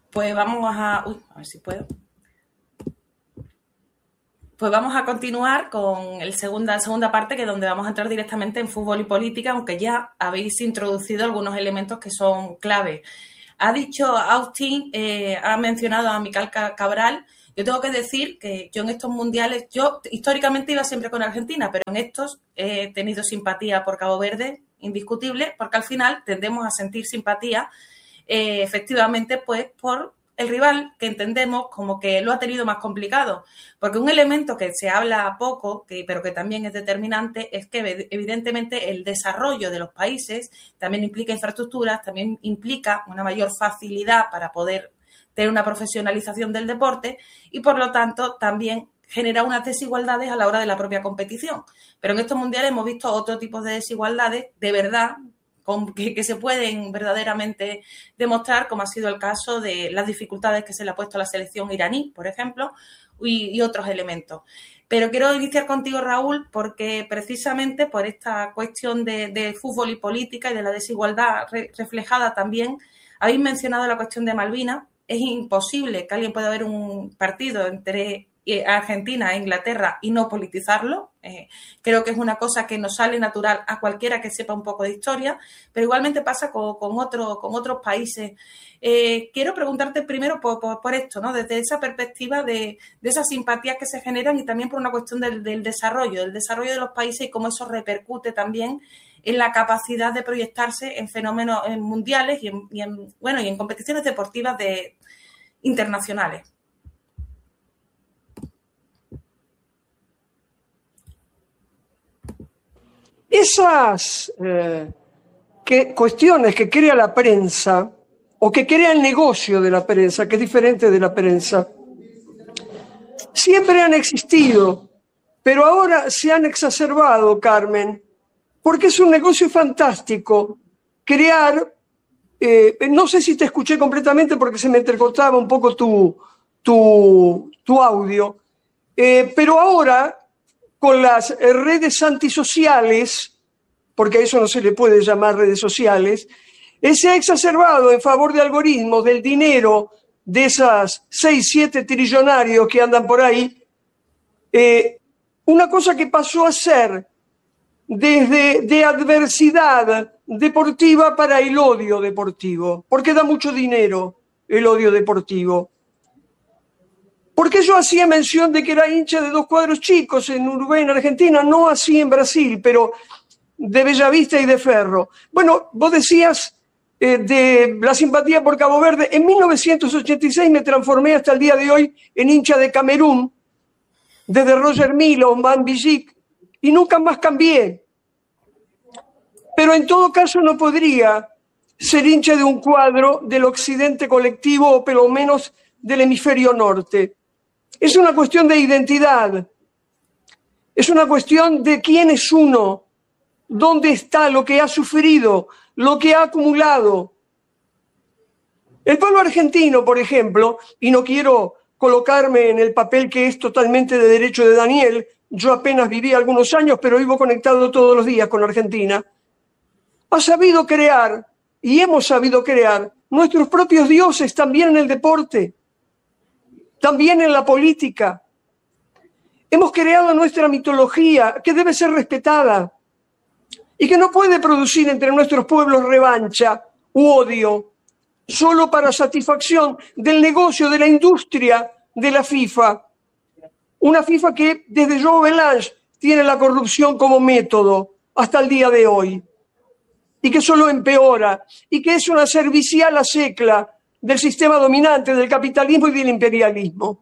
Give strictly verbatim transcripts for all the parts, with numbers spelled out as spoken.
Pues vamos a... Uy, a ver si puedo. Pues vamos a continuar con el segunda, la segunda parte, que es donde vamos a entrar directamente en fútbol y política, aunque ya habéis introducido algunos elementos que son clave. Ha dicho Austin, eh, ha mencionado a Mical Cabral. Yo tengo que decir que yo en estos mundiales, yo históricamente iba siempre con Argentina, pero en estos he tenido simpatía por Cabo Verde, indiscutible, porque al final tendemos a sentir simpatía, eh, efectivamente, pues por el rival, que entendemos como que lo ha tenido más complicado. Porque un elemento que se habla poco, que, pero que también es determinante, es que evidentemente el desarrollo de los países también implica infraestructuras, también implica una mayor facilidad para poder tener una profesionalización del deporte y, por lo tanto, también genera unas desigualdades a la hora de la propia competición. Pero en estos mundiales hemos visto otro tipo de desigualdades de verdad, Que, que se pueden verdaderamente demostrar, como ha sido el caso de las dificultades que se le ha puesto a la selección iraní, por ejemplo, y, y otros elementos. Pero quiero iniciar contigo, Raúl, porque precisamente por esta cuestión de, de fútbol y política y de la desigualdad re, reflejada también, habéis mencionado la cuestión de Malvinas. Es imposible que alguien pueda ver un partido entre Argentina e Inglaterra y no politizarlo. Eh, creo que es una cosa que nos sale natural a cualquiera que sepa un poco de historia, pero igualmente pasa con, con, otro, con otros países. Eh, quiero preguntarte primero por, por, por esto, ¿no? Desde esa perspectiva de, de esas simpatías que se generan y también por una cuestión del, del desarrollo, del desarrollo de los países y cómo eso repercute también en la capacidad de proyectarse en fenómenos en mundiales y en, y en, bueno, y en competiciones deportivas de, internacionales. Esas eh, que, cuestiones que crea la prensa o que crea el negocio de la prensa, que es diferente de la prensa, siempre han existido, pero ahora se han exacerbado, Carmen, porque es un negocio fantástico crear, eh, no sé si te escuché completamente porque se me entrecortaba un poco tu, tu, tu audio, eh, pero ahora con las redes antisociales, porque a eso no se le puede llamar redes sociales, se ha exacerbado en favor de algoritmos, del dinero, de esas seis, siete trillonarios que andan por ahí, eh, una cosa que pasó a ser desde de adversidad deportiva para el odio deportivo, porque da mucho dinero el odio deportivo. Porque yo hacía mención de que era hincha de dos cuadros chicos en Uruguay, en Argentina, no así en Brasil, pero de Bellavista y de Ferro. Bueno, vos decías eh, de la simpatía por Cabo Verde. En mil novecientos ochenta y seis me transformé hasta el día de hoy en hincha de Camerún, desde Roger Milla, Oman Bijik, y nunca más cambié. Pero en todo caso no podría ser hincha de un cuadro del occidente colectivo o por lo menos del hemisferio norte. Es una cuestión de identidad, es una cuestión de quién es uno, dónde está, lo que ha sufrido, lo que ha acumulado. El pueblo argentino, por ejemplo, y no quiero colocarme en el papel que es totalmente de derecho de Daniel, yo apenas viví algunos años, pero vivo conectado todos los días con Argentina, ha sabido crear, y hemos sabido crear, nuestros propios dioses también en el deporte, también en la política. Hemos creado nuestra mitología, que debe ser respetada y que no puede producir entre nuestros pueblos revancha u odio, solo para satisfacción del negocio, de la industria de la FIFA. Una FIFA que desde Joe Belange tiene la corrupción como método hasta el día de hoy y que solo empeora y que es una servicial acecla del sistema dominante, del capitalismo y del imperialismo.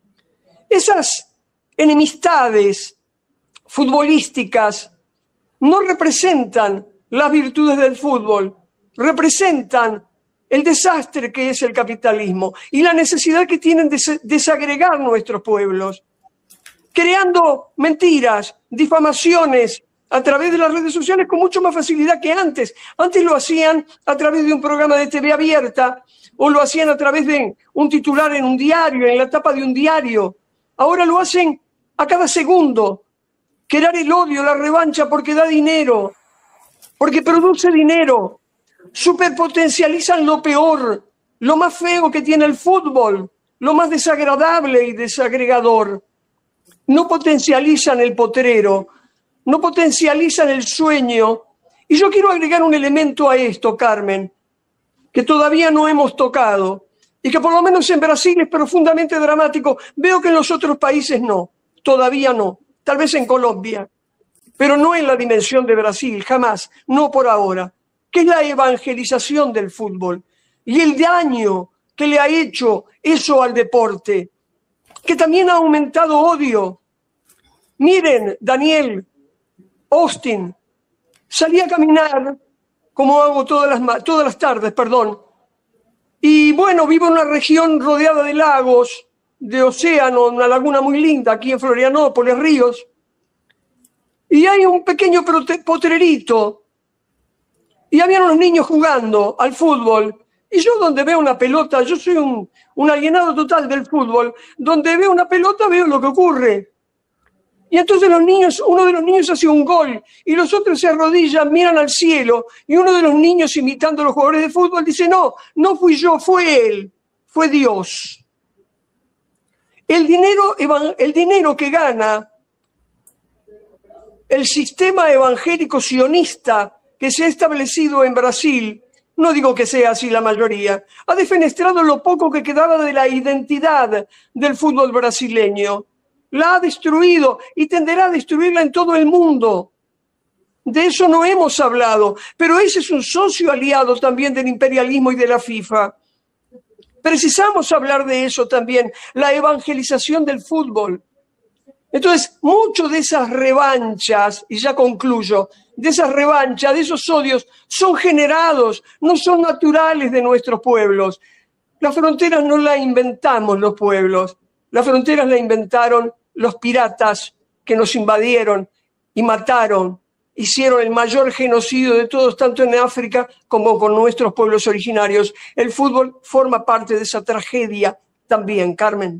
Esas enemistades futbolísticas no representan las virtudes del fútbol, representan el desastre que es el capitalismo y la necesidad que tienen de desagregar nuestros pueblos, creando mentiras, difamaciones a través de las redes sociales con mucho más facilidad que antes. Antes lo hacían a través de un programa de T V abierta o lo hacían a través de un titular en un diario, en la tapa de un diario. Ahora lo hacen a cada segundo. Crear el odio, la revancha, porque da dinero, porque produce dinero. Superpotencializan lo peor lo más feo que tiene el fútbol, lo más desagradable y desagregador. No potencializan el potrero, no potencializan el sueño. Y yo quiero agregar un elemento a esto, Carmen, que todavía no hemos tocado y que por lo menos en Brasil es profundamente dramático. Veo que en los otros países no, todavía no, tal vez en Colombia, pero no en la dimensión de Brasil, jamás, no por ahora, que es la evangelización del fútbol y el daño que le ha hecho eso al deporte, que también ha aumentado odio. Miren, Daniel, Austin, salí a caminar, como hago todas las, todas las tardes, perdón, y bueno, vivo en una región rodeada de lagos, de océano, una laguna muy linda, aquí en Florianópolis, ríos, y hay un pequeño potrerito, y habían unos niños jugando al fútbol, y yo donde veo una pelota, yo soy un, un alienado total del fútbol, donde veo una pelota veo lo que ocurre. Y entonces los niños, uno de los niños hace un gol y los otros se arrodillan, miran al cielo y uno de los niños, imitando a los jugadores de fútbol, dice, no, no fui yo, fue él, fue Dios. El dinero, el dinero que gana el sistema evangélico sionista que se ha establecido en Brasil, no digo que sea así la mayoría, ha defenestrado lo poco que quedaba de la identidad del fútbol brasileño. La ha destruido y tenderá a destruirla en todo el mundo. De eso no hemos hablado, pero ese es un socio aliado también del imperialismo y de la FIFA. Precisamos hablar de eso también, la evangelización del fútbol. Entonces, mucho de esas revanchas, y ya concluyo, de esas revanchas, de esos odios, son generados, no son naturales de nuestros pueblos. Las fronteras no las inventamos los pueblos. Las fronteras las inventaron los piratas que nos invadieron y mataron, hicieron el mayor genocidio de todos, tanto en África como con nuestros pueblos originarios. El fútbol forma parte de esa tragedia también, Carmen.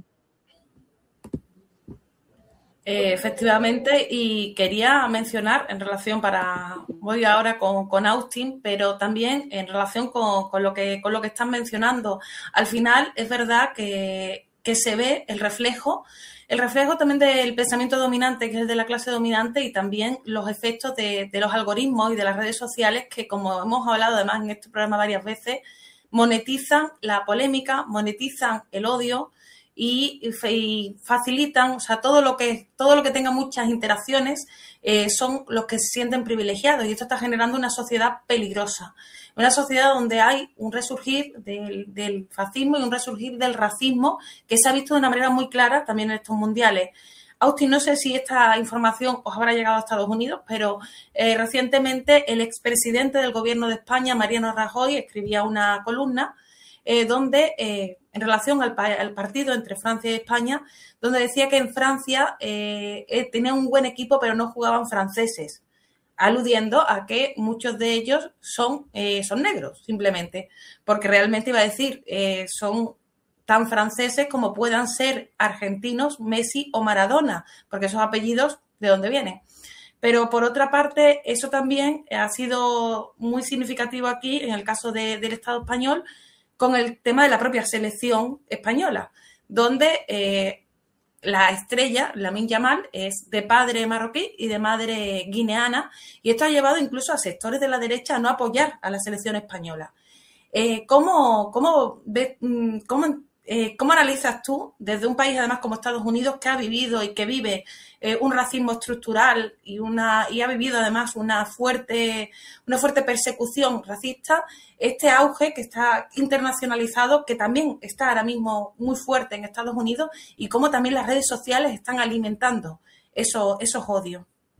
Eh, efectivamente, y quería mencionar en relación para, voy ahora con, con Austin, pero también en relación con, con, lo que, con lo que están mencionando. Al final es verdad que, que se ve el reflejo, el reflejo también del pensamiento dominante, que es el de la clase dominante, y también los efectos de, de los algoritmos y de las redes sociales que, como hemos hablado además en este programa varias veces, monetizan la polémica, monetizan el odio, Y, y facilitan, o sea, todo lo que todo lo que tenga muchas interacciones eh, son los que se sienten privilegiados, y esto está generando una sociedad peligrosa, una sociedad donde hay un resurgir del, del fascismo y un resurgir del racismo que se ha visto de una manera muy clara también en estos mundiales. Austin, no sé si esta información os habrá llegado a Estados Unidos, pero eh, recientemente el expresidente del gobierno de España, Mariano Rajoy, escribía una columna eh, donde eh, en relación al, al partido entre Francia y España, donde decía que en Francia eh, eh, tenía un buen equipo, pero no jugaban franceses, aludiendo a que muchos de ellos son, eh, son negros, simplemente, porque realmente iba a decir, eh, son tan franceses como puedan ser argentinos, Messi o Maradona, porque esos apellidos, ¿de dónde vienen? Pero, por otra parte, eso también ha sido muy significativo aquí, en el caso de, del Estado español, con el tema de la propia selección española, donde eh, la estrella, Lamine Yamal, es de padre marroquí y de madre guineana, y esto ha llevado incluso a sectores de la derecha a no apoyar a la selección española. Eh, ¿cómo, cómo, ves, cómo, eh, ¿Cómo analizas tú, desde un país además como Estados Unidos, que ha vivido y que vive eh, un racismo estructural y, una, y ha vivido además una fuerte, una fuerte persecución racista, este auge que está internacionalizado, que también está ahora mismo muy fuerte en Estados Unidos, y cómo también las redes sociales están alimentando eso, esos odios?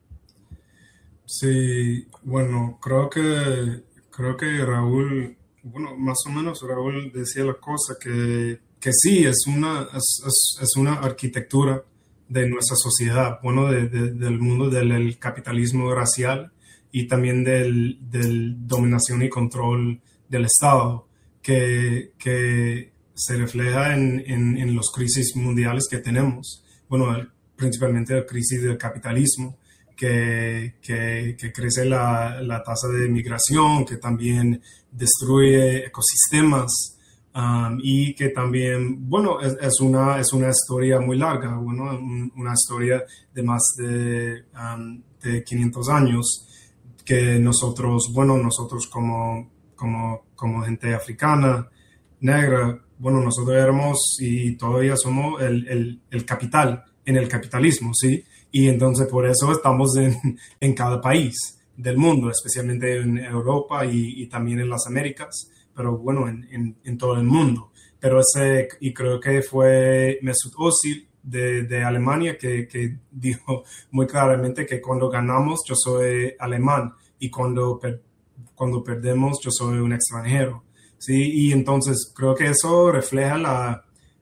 Sí, bueno, creo que, creo que Raúl, bueno, más o menos Raúl decía la cosa que, que sí, es una, es, es, es una arquitectura de nuestra sociedad, bueno, de, de, del mundo del, del capitalismo racial y también del, del dominación y control del Estado, que, que se refleja en, en, en las crisis mundiales que tenemos, bueno, principalmente la crisis del capitalismo, que, que, que crece la, la tasa de migración, que también destruye ecosistemas Um, y que también, bueno, es, es, una, es una historia muy larga, bueno, un, una historia de más de, um, de quinientos años que nosotros, bueno, nosotros como, como, como gente africana, negra, bueno, nosotros éramos y todavía somos el, el, el capital en el capitalismo, ¿sí? Y entonces por eso estamos en, en cada país del mundo, especialmente en Europa y, y también en las Américas, pero bueno, en, en, en todo el mundo. Pero ese, y creo que fue Mesut Özil de, de Alemania que, que dijo muy claramente que cuando ganamos yo soy alemán y cuando, per, cuando perdemos yo soy un extranjero, ¿sí? Y entonces creo que eso refleja la,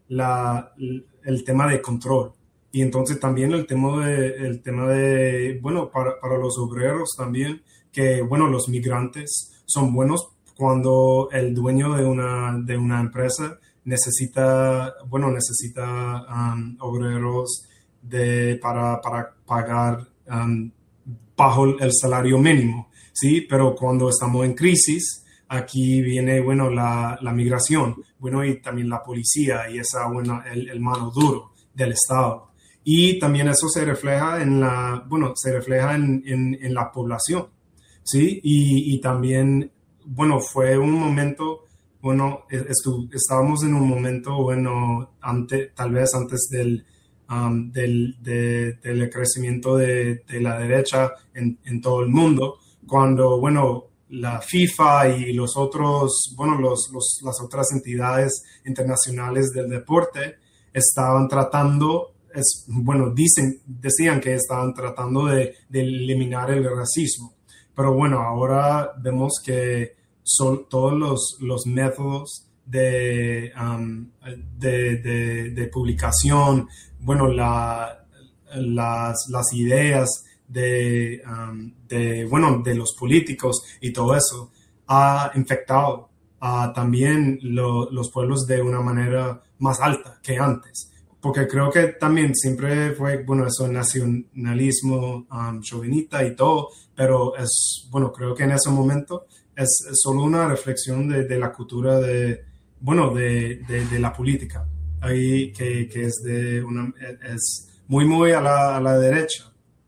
la, el tema de control. Y entonces también el tema de, el tema de bueno, para, para los obreros también, que, bueno, los migrantes son buenos cuando el dueño de una, de una empresa necesita, bueno, necesita um, obreros de, para, para pagar um, bajo el salario mínimo, ¿sí? Pero cuando estamos en crisis, aquí viene, bueno, la, la migración, bueno, y también la policía y esa, bueno, el, el mano duro del Estado. Y también eso se refleja en la, bueno, se refleja en, en, en la población, ¿sí? Y, y también, bueno, fue un momento, bueno, estu, estábamos en un momento, bueno, ante, tal vez antes del, um, del, de, del crecimiento de, de la derecha en, en todo el mundo, cuando, bueno, la FIFA y los otros, bueno, los, los, las otras entidades internacionales del deporte estaban tratando, es, bueno, dicen, decían que estaban tratando de, de eliminar el racismo. Pero bueno, ahora vemos que son todos los, los métodos de, um, de, de, de publicación, bueno, la, las, las ideas de, um, de, bueno, de los políticos y todo eso ha infectado a también lo, los pueblos de una manera más alta que antes. Porque creo que también siempre fue, bueno, eso nacionalismo, um, chauvinista y todo, pero es, bueno, creo que en ese momento es, es solo una reflexión de, de la cultura de, bueno, de, de, de la política, ahí que, que es de una, es muy, muy a la, a la derecha.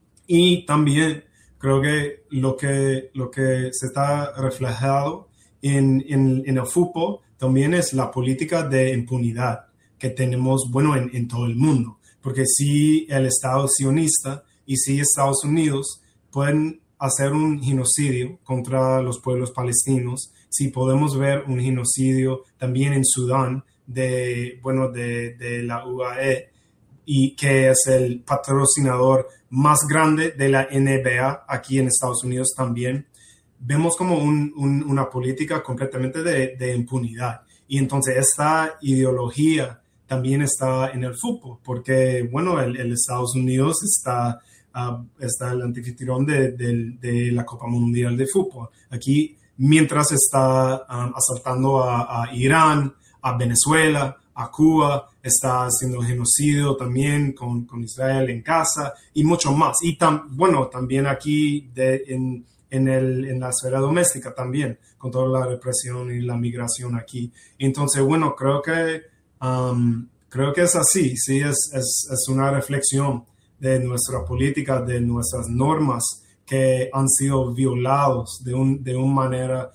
Y también creo que lo que, lo que se está reflejado en, en, en el fútbol también es la política de impunidad que tenemos, bueno, en, en todo el mundo. Porque si el Estado sionista y si Estados Unidos pueden hacer un genocidio contra los pueblos palestinos, si podemos ver un genocidio también en Sudán de, bueno, de, de la U A E, y que es el patrocinador más grande de la N B A aquí en Estados Unidos también, vemos como un, un, una política completamente de, de impunidad. Y entonces esta ideología también está en el fútbol, porque, bueno, el, el Estados Unidos está, uh, está el anfitrión de, de, de la Copa Mundial de Fútbol. Aquí, mientras está um, asaltando a, a Irán, a Venezuela, a Cuba, está haciendo genocidio también con, con Israel en Gaza y mucho más. Y, tam, bueno, también aquí de, en, en, el, en la esfera doméstica también, con toda la represión y la migración aquí. Entonces, bueno, creo que Um, creo que es así, sí, es, es, es una reflexión de nuestra política, de nuestras normas que han sido violados de, un, de una manera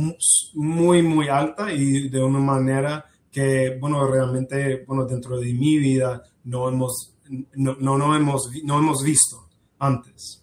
muy, muy alta y de una manera que, bueno, realmente, bueno, dentro de mi vida no hemos, no, no, no hemos, no hemos visto antes.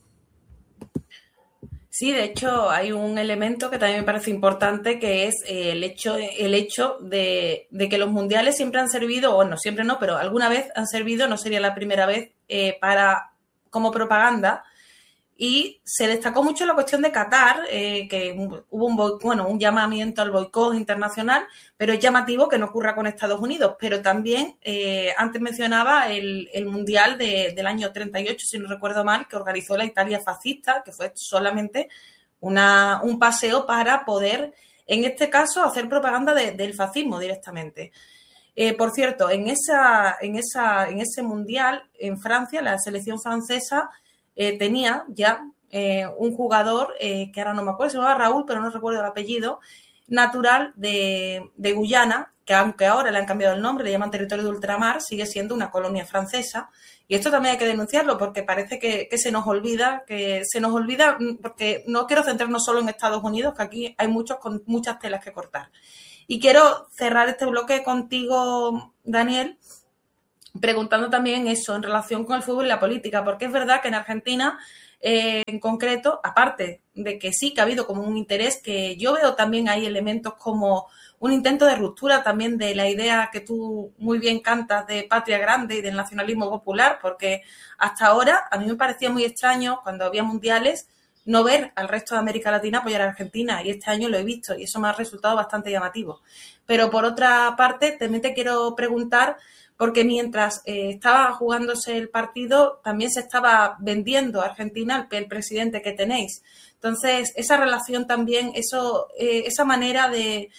Sí, de hecho hay un elemento que también me parece importante, que es eh, el hecho, el hecho de, de que los mundiales siempre han servido, bueno, siempre no, pero alguna vez han servido, no sería la primera vez, eh, para como propaganda. Y se destacó mucho la cuestión de Qatar, eh, que hubo un, bueno, un llamamiento al boicot internacional, pero es llamativo que no ocurra con Estados Unidos. Pero también, eh, antes mencionaba el, el Mundial de, del año treinta y ocho, si no recuerdo mal, que organizó la Italia fascista, que fue solamente una, un paseo para poder, en este caso, hacer propaganda de, del fascismo directamente. Eh, por cierto, en, esa, en, esa, en ese Mundial, en Francia, la selección francesa Eh, tenía ya eh, un jugador eh, que ahora no me acuerdo, se llamaba Raúl, pero no recuerdo el apellido, natural de, de Guyana, que aunque ahora le han cambiado el nombre, le llaman territorio de ultramar, sigue siendo una colonia francesa. Y esto también hay que denunciarlo porque parece que, que se nos olvida, que se nos olvida, porque no quiero centrarnos solo en Estados Unidos, que aquí hay muchos con muchas telas que cortar. Y quiero cerrar este bloque contigo, Daniel, preguntando también eso en relación con el fútbol y la política, porque es verdad que en Argentina, eh, en concreto, aparte de que sí que ha habido como un interés, que yo veo también hay elementos como un intento de ruptura también de la idea que tú muy bien cantas de patria grande y del nacionalismo popular, porque hasta ahora a mí me parecía muy extraño cuando había mundiales no ver al resto de América Latina apoyar a Argentina, y este año lo he visto y eso me ha resultado bastante llamativo. Pero por otra parte, también te quiero preguntar, porque mientras eh, estaba jugándose el partido, también se estaba vendiendo a Argentina el, el presidente que tenéis. Entonces, esa relación también, eso, eh, esa manera de,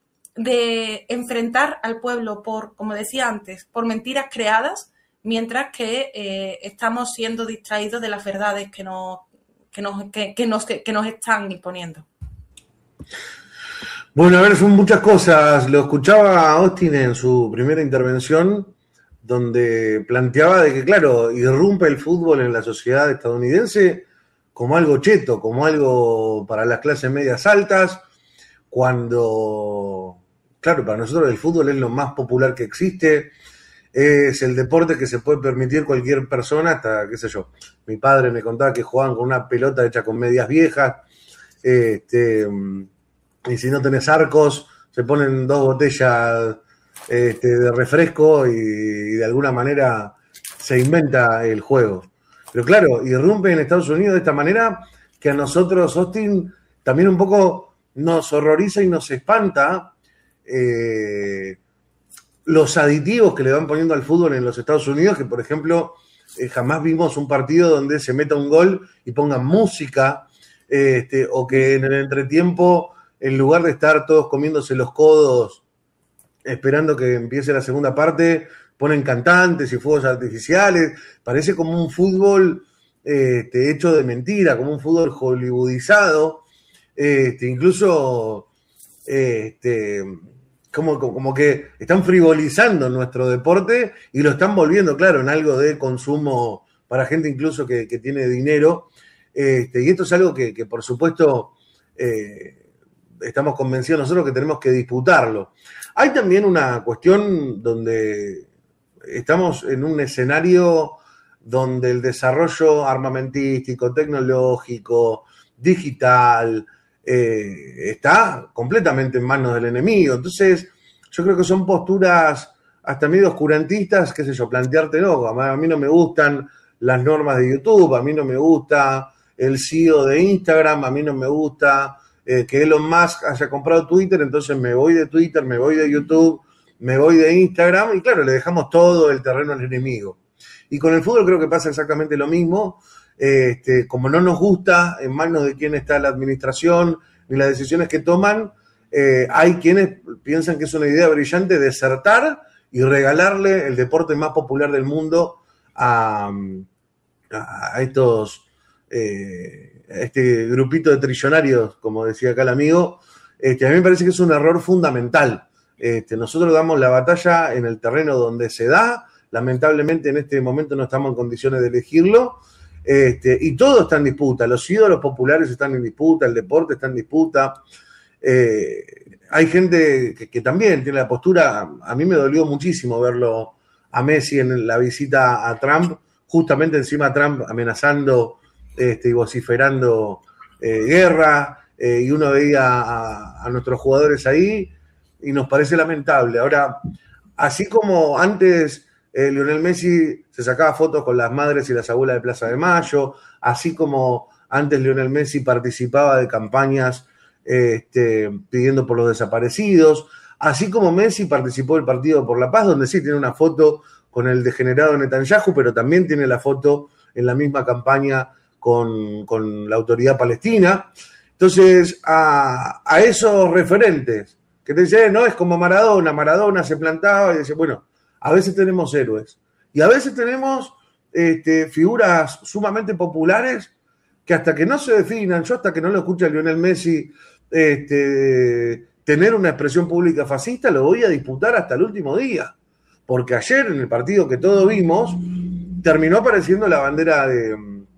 de enfrentar al pueblo por, como decía antes, por mentiras creadas, mientras que eh, estamos siendo distraídos de las verdades que nos, que nos, que, que nos, que nos están imponiendo. Bueno, a ver, son muchas cosas. Lo escuchaba a Austin en su primera intervención, donde planteaba de que, claro, irrumpe el fútbol en la sociedad estadounidense como algo cheto, como algo para las clases medias altas, cuando, claro, para nosotros el fútbol es lo más popular que existe, es el deporte que se puede permitir cualquier persona, hasta, qué sé yo, mi padre me contaba que jugaban con una pelota hecha con medias viejas, este, y si no tenés arcos, se ponen dos botellas Este, de refresco y, y de alguna manera se inventa el juego. Pero claro, irrumpe en Estados Unidos de esta manera que a nosotros, Austin, también un poco nos horroriza y nos espanta eh, los aditivos que le van poniendo al fútbol en los Estados Unidos, que por ejemplo eh, jamás vimos un partido donde se meta un gol y pongan música, este, o que en el entretiempo, en lugar de estar todos comiéndose los codos esperando que empiece la segunda parte, ponen cantantes y fuegos artificiales. Parece como un fútbol este, hecho de mentira, como un fútbol hollywoodizado, este, incluso este, como, como que están frivolizando nuestro deporte y lo están volviendo, claro, en algo de consumo para gente incluso que, que tiene dinero. Este, y esto es algo que, que por supuesto, eh, estamos convencidos nosotros que tenemos que disputarlo. Hay también una cuestión donde estamos en un escenario donde el desarrollo armamentístico, tecnológico, digital, eh, está completamente en manos del enemigo. Entonces, yo creo que son posturas hasta medio oscurantistas, qué sé yo, plantearte, no, a mí no me gustan las normas de YouTube, a mí no me gusta el C E O de Instagram, a mí no me gusta Eh, que Elon Musk haya comprado Twitter, entonces me voy de Twitter, me voy de YouTube, me voy de Instagram, y claro, le dejamos todo el terreno al enemigo. Y con el fútbol creo que pasa exactamente lo mismo. Este, como no nos gusta en manos de quién está la administración ni las decisiones que toman, eh, hay quienes piensan que es una idea brillante desertar y regalarle el deporte más popular del mundo a, a estos eh, este grupito de trillonarios, como decía acá el amigo. Este, a mí me parece que es un error fundamental. Este, nosotros damos la batalla en el terreno donde se da, lamentablemente en este momento no estamos en condiciones de elegirlo, este, y todo está en disputa, los ídolos populares están en disputa, el deporte está en disputa. Eh, hay gente que, que también tiene la postura, a mí me dolió muchísimo verlo a Messi en la visita a Trump, justamente encima Trump amenazando Este, y vociferando eh, guerra, eh, y uno veía a, a nuestros jugadores ahí y nos parece lamentable. Ahora, así como antes eh, Lionel Messi se sacaba fotos con las madres y las abuelas de Plaza de Mayo, así como antes Lionel Messi participaba de campañas eh, este, pidiendo por los desaparecidos, así como Messi participó del Partido por la Paz, donde sí tiene una foto con el degenerado Netanyahu, pero también tiene la foto en la misma campaña Con, con la autoridad palestina. Entonces, a, a esos referentes que te dicen, no, es como Maradona, Maradona se plantaba y dice, bueno, a veces tenemos héroes y a veces tenemos este, figuras sumamente populares que hasta que no se definan, yo hasta que no lo escuche a Lionel Messi este, tener una expresión pública fascista, lo voy a disputar hasta el último día. Porque ayer, en el partido que todos vimos, terminó apareciendo la bandera de,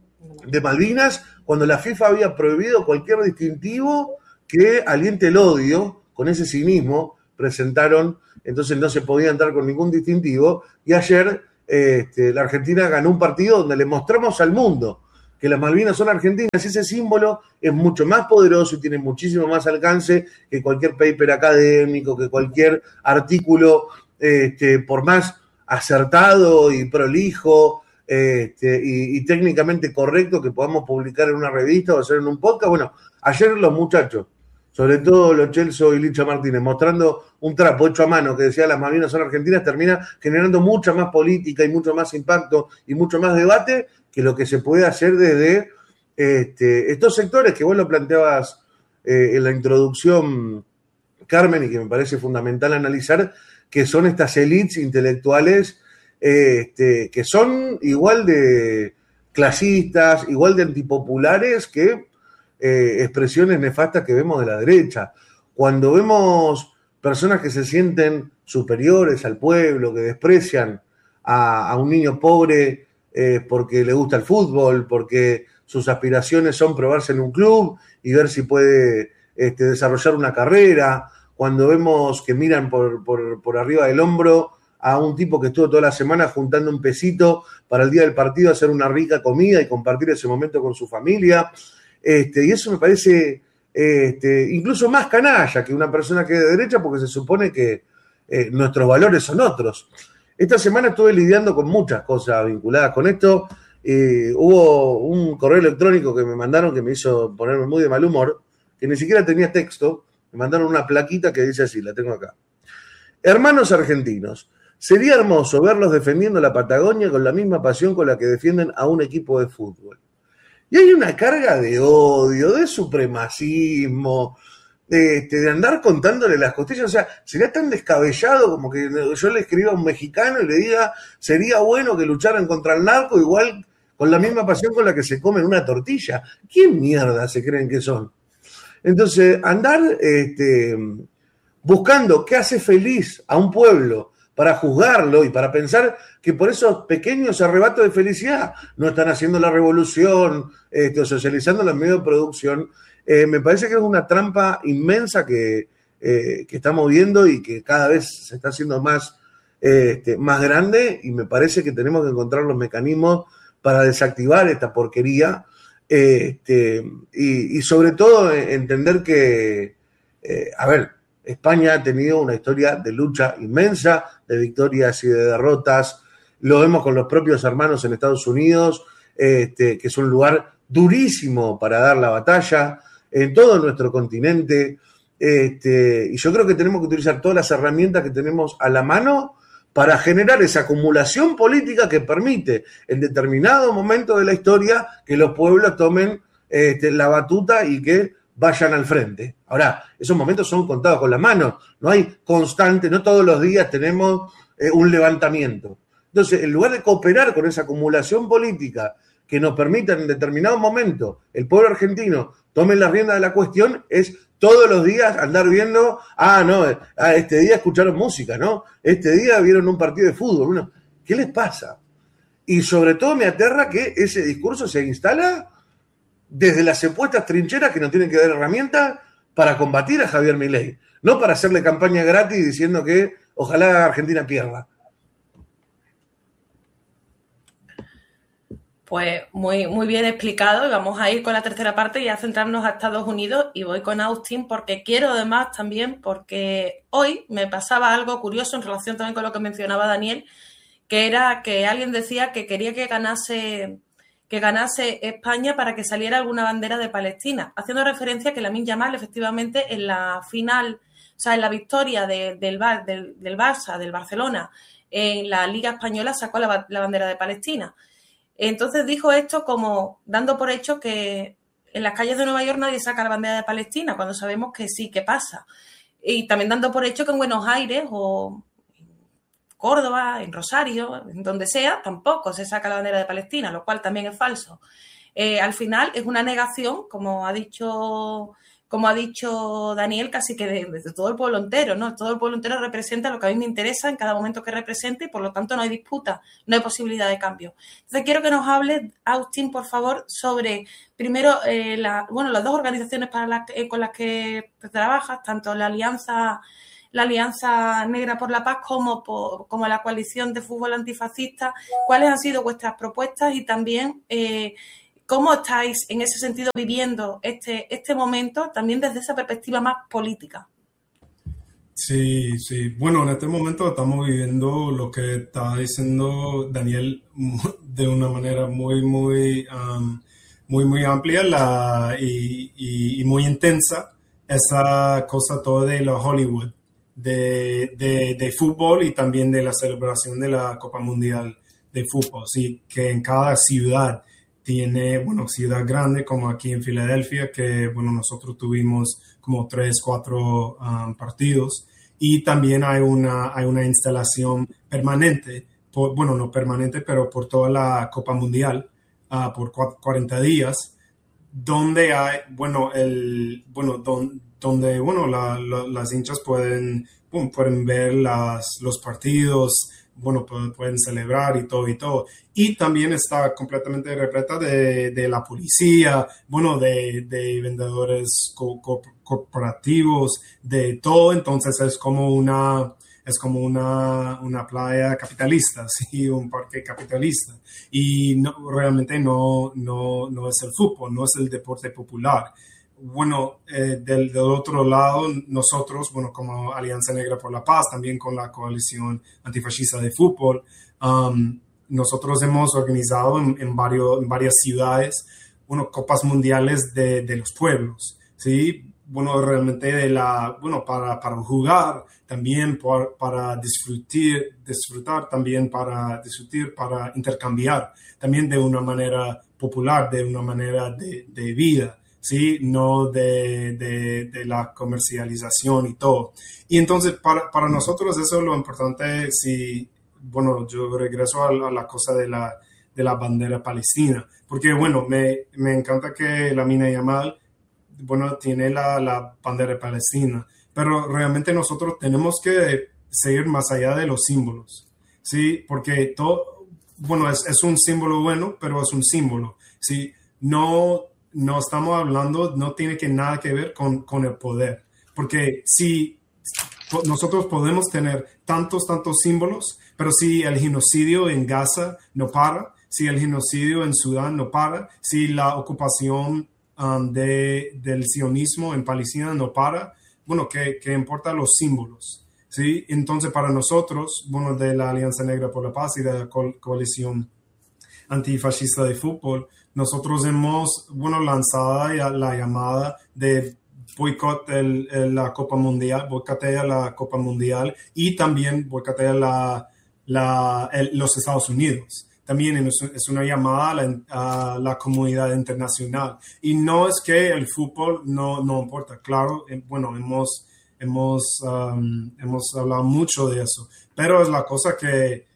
de Malvinas, cuando la FIFA había prohibido cualquier distintivo que aliente el odio. Con ese cinismo presentaron, entonces no se podía entrar con ningún distintivo, y ayer este, la Argentina ganó un partido donde le mostramos al mundo que las Malvinas son argentinas, y ese símbolo es mucho más poderoso y tiene muchísimo más alcance que cualquier paper académico, que cualquier artículo, este, por más acertado y prolijo este, y, y técnicamente correcto que podamos publicar en una revista o hacer en un podcast. Bueno, ayer los muchachos, sobre todo Lo Celso y Licha Martínez, mostrando un trapo hecho a mano que decía las Malvinas son argentinas, termina generando mucha más política y mucho más impacto y mucho más debate que lo que se puede hacer desde este, estos sectores que vos lo planteabas eh, en la introducción, Carmen, y que me parece fundamental analizar, que son estas élites intelectuales eh, este, que son igual de clasistas, igual de antipopulares que Eh, expresiones nefastas que vemos de la derecha. Cuando vemos personas que se sienten superiores al pueblo, que desprecian a, a un niño pobre eh, porque le gusta el fútbol, porque sus aspiraciones son probarse en un club y ver si puede este, desarrollar una carrera, cuando vemos que miran por, por, por arriba del hombro a un tipo que estuvo toda la semana juntando un pesito para el día del partido hacer una rica comida y compartir ese momento con su familia. Este, y eso me parece este, incluso más canalla que una persona que es de derecha, porque se supone que eh, nuestros valores son otros. Esta semana estuve lidiando con muchas cosas vinculadas con esto. Eh, hubo un correo electrónico que me mandaron que me hizo ponerme muy de mal humor, que ni siquiera tenía texto. Me mandaron una plaquita que dice así, la tengo acá. Hermanos argentinos, sería hermoso verlos defendiendo la Patagonia con la misma pasión con la que defienden a un equipo de fútbol. Y hay una carga de odio, de supremacismo, de, este, de andar contándole las costillas. O sea, sería tan descabellado como que yo le escriba a un mexicano y le diga, sería bueno que lucharan contra el narco igual con la misma pasión con la que se comen una tortilla. ¿Quién mierda se creen que son? Entonces, andar este, buscando qué hace feliz a un pueblo para juzgarlo y para pensar que por esos pequeños arrebatos de felicidad no están haciendo la revolución, este, o socializando los medios de producción, eh, me parece que es una trampa inmensa que, eh, que estamos viendo y que cada vez se está haciendo más, eh, este, más grande, y me parece que tenemos que encontrar los mecanismos para desactivar esta porquería eh, este, y, y sobre todo entender que, eh, a ver, España ha tenido una historia de lucha inmensa, de victorias y de derrotas. Lo vemos con los propios hermanos en Estados Unidos, este, que es un lugar durísimo para dar la batalla, en todo nuestro continente. Este, y yo creo que tenemos que utilizar todas las herramientas que tenemos a la mano para generar esa acumulación política que permite en determinado momento de la historia que los pueblos tomen este, la batuta y que vayan al frente. Ahora, esos momentos son contados con las manos, no hay constante, no todos los días tenemos eh, un levantamiento. Entonces, en lugar de cooperar con esa acumulación política que nos permita en determinado momento el pueblo argentino tome la rienda de la cuestión, es todos los días andar viendo, ah, no, ah, este día escucharon música, ¿no? Este día vieron un partido de fútbol. Bueno, ¿qué les pasa? Y sobre todo me aterra que ese discurso se instala desde las supuestas trincheras que nos tienen que dar herramientas para combatir a Javier Milei, no para hacerle campaña gratis diciendo que ojalá Argentina pierda. Pues muy, muy bien explicado, y vamos a ir con la tercera parte y a centrarnos a Estados Unidos, y voy con Austin porque quiero además también, porque hoy me pasaba algo curioso en relación también con lo que mencionaba Daniel, que era que alguien decía que quería que ganase... que ganase España para que saliera alguna bandera de Palestina, haciendo referencia a que Lamine Yamal efectivamente en la final, o sea, en la victoria de, del, del, del Barça, del Barcelona, en la Liga Española sacó la, la bandera de Palestina. Entonces dijo esto como dando por hecho que en las calles de Nueva York nadie saca la bandera de Palestina, cuando sabemos que sí, que pasa. Y también dando por hecho que en Buenos Aires o Córdoba, en Rosario, en donde sea, tampoco se saca la bandera de Palestina, lo cual también es falso. Eh, al final es una negación, como ha dicho como ha dicho Daniel, casi que de, de todo el pueblo entero, ¿no? Todo el pueblo entero representa lo que a mí me interesa en cada momento que represente y por lo tanto no hay disputa, no hay posibilidad de cambio. Entonces quiero que nos hable, Agustín, por favor, sobre primero eh, la, bueno, las dos organizaciones para las, eh, con las que trabajas, tanto la Alianza la Alianza Negra por la Paz como, por, como la Coalición de Fútbol Antifascista. ¿Cuáles han sido vuestras propuestas y también eh, cómo estáis en ese sentido viviendo este, este momento también desde esa perspectiva más política? Sí, sí. Bueno, en este momento estamos viviendo lo que está diciendo Daniel de una manera muy, muy, um, muy, muy amplia la, y, y, y muy intensa. Esa cosa toda de la Hollywood. De, de, de fútbol y también de la celebración de la Copa Mundial de Fútbol. Sí, que en cada ciudad tiene, bueno, ciudad grande como aquí en Filadelfia, que, bueno, nosotros tuvimos como tres, cuatro um, partidos y también hay una, hay una instalación permanente, por, bueno, no permanente, pero por toda la Copa Mundial, uh, por cuarenta días, donde hay, bueno, el, bueno, don, donde, bueno, la, la, las hinchas pueden, bueno, pueden ver las, los partidos, bueno, pueden, pueden celebrar y todo y todo. Y también está completamente repleta de, de la policía, bueno, de, de vendedores co, co, corporativos, de todo. Entonces es como una, es como una, una playa capitalista, sí, un parque capitalista. Y no, realmente no, no, no es el fútbol, no es el deporte popular. Bueno, eh, del, del otro lado, nosotros, bueno, como Alianza Negra por la Paz, también con la Coalición Antifascista de Fútbol, um, nosotros hemos organizado en, en, varios, en varias ciudades, bueno, copas mundiales de, de los pueblos, ¿sí? Bueno, realmente de la, bueno, para, para jugar, también por, para disfrutar, disfrutar, también para disfrutar, para intercambiar, también de una manera popular, de una manera de, de vida. Sí, no de, de, de la comercialización y todo. Y entonces, para, para nosotros eso es lo importante. Si, bueno, yo regreso a, a la cosa de la, de la bandera palestina, porque, bueno, me, me encanta que Lamine Yamal, bueno, tiene la, la bandera palestina, pero realmente nosotros tenemos que seguir más allá de los símbolos, ¿sí? Porque todo, bueno, es, es un símbolo bueno, pero es un símbolo, ¿sí? No... No estamos hablando, no tiene que nada que ver con, con el poder. Porque si nosotros podemos tener tantos, tantos símbolos, pero si el genocidio en Gaza no para, si el genocidio en Sudán no para, si la ocupación um, de, del sionismo en Palestina no para, bueno, ¿qué, qué importa los símbolos? ¿Sí? Entonces, para nosotros, bueno, de la Alianza Negra por la Paz y de la co- Coalición Antifascista de Fútbol, nosotros hemos, bueno, lanzado la, la llamada de boicot el, el, la Copa Mundial, boicotea la Copa Mundial y también boicotea la, la, el, los Estados Unidos. También es, es una llamada a la, a la comunidad internacional. Y no es que el fútbol no, no importa. Claro, eh, bueno, hemos, hemos, um, hemos hablado mucho de eso, pero es la cosa que,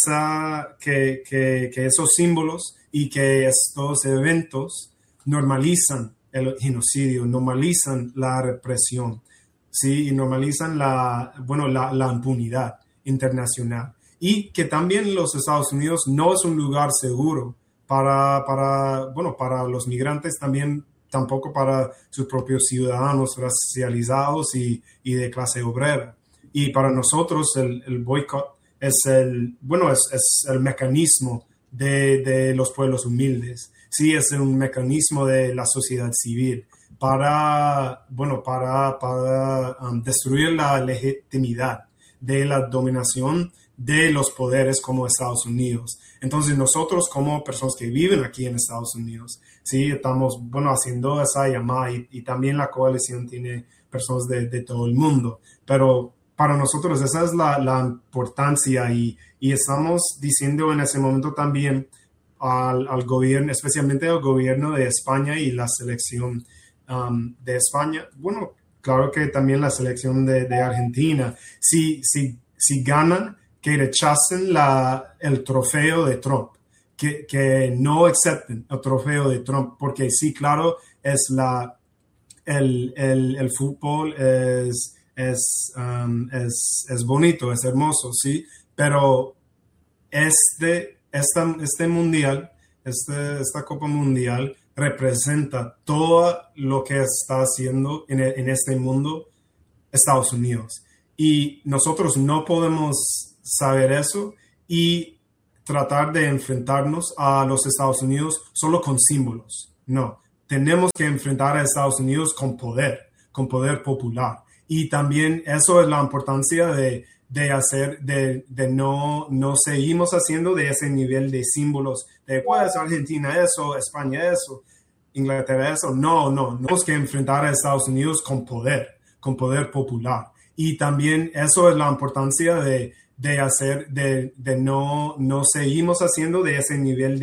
esa, que, que, que esos símbolos y que estos eventos normalizan el genocidio, normalizan la represión, ¿sí? Y normalizan la, bueno, la, la impunidad internacional. Y que también los Estados Unidos no es un lugar seguro para, para, bueno, para los migrantes, también tampoco para sus propios ciudadanos racializados y, y de clase obrera. Y para nosotros el, el boicot es el, bueno, es, es el mecanismo De, de los pueblos humildes. Sí, es un mecanismo de la sociedad civil para, bueno, para, para um, destruir la legitimidad de la dominación de los poderes como Estados Unidos. Entonces nosotros como personas que viven aquí en Estados Unidos, sí, estamos, bueno, haciendo esa llamada y, y también la coalición tiene personas de, de todo el mundo, pero para nosotros esa es la, la importancia y, y estamos diciendo en ese momento también al, al gobierno, especialmente al gobierno de España y la selección um, de España. Bueno, claro que también la selección de, de Argentina. Si, si, si ganan, que rechacen la, el trofeo de Trump, que, que no acepten el trofeo de Trump, porque sí, claro, es la... el, el, el fútbol es, es, um, es, es bonito, es hermoso, ¿sí? Pero este, esta, este mundial, este, esta Copa Mundial representa todo lo que está haciendo en, en este mundo Estados Unidos. Y nosotros no podemos saber eso y tratar de enfrentarnos a los Estados Unidos solo con símbolos. No, tenemos que enfrentar a Estados Unidos con poder, con poder popular. Y también eso es la importancia de, de hacer, de, de no, no seguimos haciendo de ese nivel de símbolos, de pues Argentina eso, España eso, Inglaterra eso. No, no, tenemos que enfrentar a Estados Unidos con poder, con poder popular. Y también eso es la importancia de, de hacer, de, de no, no seguimos haciendo de ese nivel de